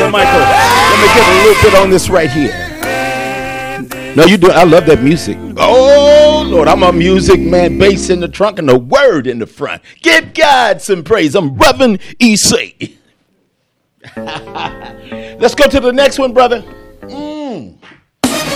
Brother Michael, let me get a little bit on this right here. No, you do. I love that music. Oh, Lord, I'm a music man. Bass in the trunk and the word in the front. Give God some praise. I'm Reverend E.C. Let's go to the next one, brother.